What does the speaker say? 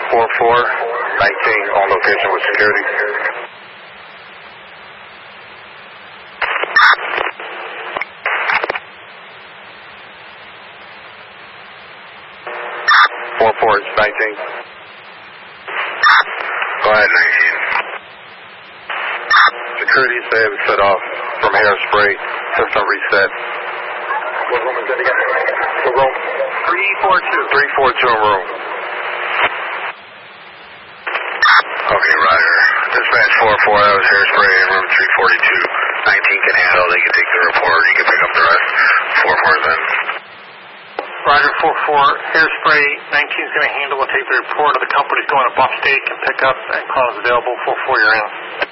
4419 on location with security. 4419. Go ahead, 19. Security said set off from hairspray. System reset. What room is that again? What room? 342. 342 room. Okay, Roger. Dispatch 44, that was hairspray in room 342. 19 can handle, they can take the report, you can pick up the rest. 44 is in. Roger, 44, hairspray, 19 is going to handle and take the report of the company's going up upstate, can pick up and call us available. 44, you're in.